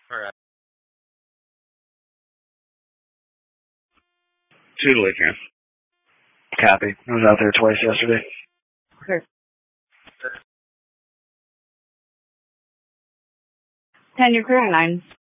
All right. Totally can. Copy. I was out there twice yesterday. Okay. 10, you're clear on 9.